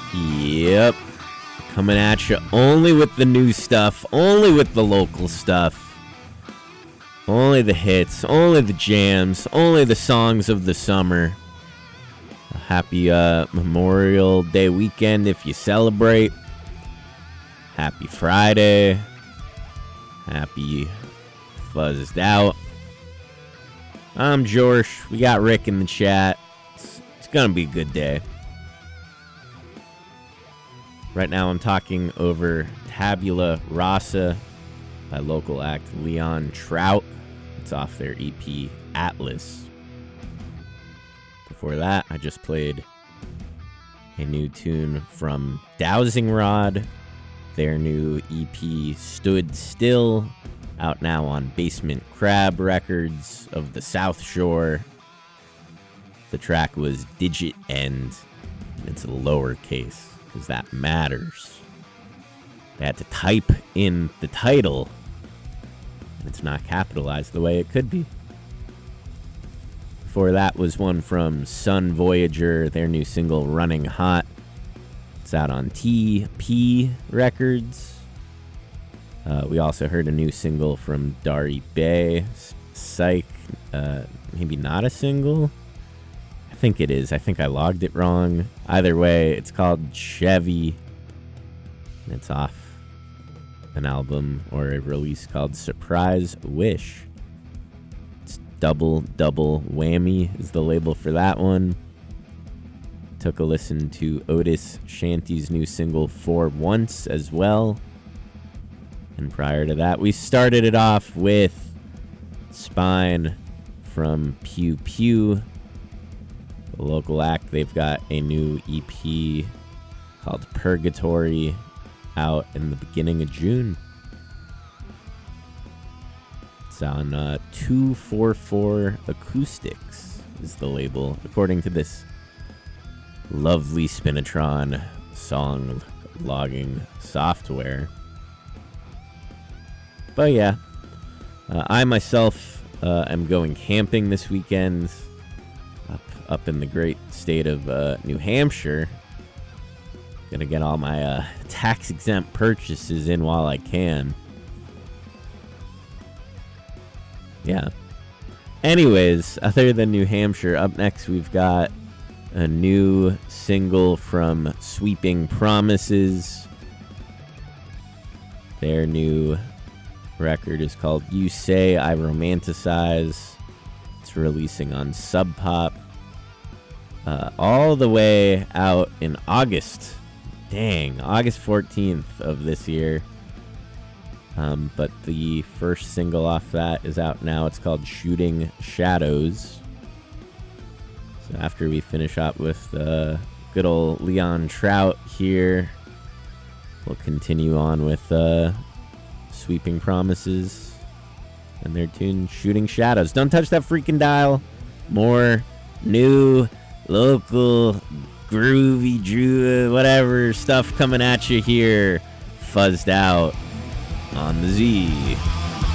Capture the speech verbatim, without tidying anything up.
Yep. Coming at you only with the new stuff, only with the local stuff, only the hits, only the jams, only the songs of the summer. A happy uh, Memorial Day weekend if you celebrate. Happy Friday. Happy Fuzzed Out. I'm Jorsh. We got Rick in the chat. It's, it's gonna be a good day. Right now I'm talking over Tabula Rasa by local act Leon Trout. It's off their E P Atlas. Before that, I just played a new tune from Dowsing Rod. Their new E P Stood Still, out now on Basement Crab Records of the South Shore. The track was Digit End, and it's a lowercase, because that matters. They had to type in the title, and it's not capitalized the way it could be. Before that was one from Sun Voyager, their new single Running Hot. It's out on T P Records. Uh, we also heard a new single from Dari Bay, Psych. Uh, maybe not a single? I think it is. I think I logged it wrong. Either way, it's called Chevy. And it's off an album or a release called Surprise Wish. It's Double Double Whammy is the label for that one. Took a listen to Otis Shanty's new single For Once as well. And prior to that, we started it off with Spine from Pew Pew. The local act, they've got a new E P called Purgatory out in the beginning of June. It's on uh, two forty-four Acoustics is the label, according to this lovely Spinatron song logging software. But yeah, uh, I myself uh, am going camping this weekend up up in the great state of uh, New Hampshire. Gonna get all my uh, tax exempt purchases in while I can. Yeah. Anyways, other than New Hampshire, up next we've got a new single from Sweeping Promises. Their new record is called You Say I Romanticize. It's releasing on Sub Pop. Uh, all the way out in August. Dang, August fourteenth of this year. Um, but the first single off that is out now. It's called Shooting Shadows. So after we finish up with uh, good old Leon Trout here, we'll continue on with uh, Sweeping Promises and their tune Shooting Shadows. Don't touch that freaking dial. More new, local, groovy, drew, whatever stuff coming at you here. Fuzzed Out on the Z.